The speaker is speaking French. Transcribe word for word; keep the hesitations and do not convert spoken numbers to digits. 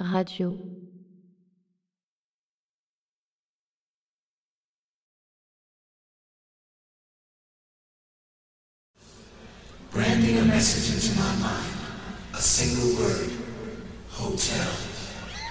Radio. Branding a message into my mind. A single word. Hotel.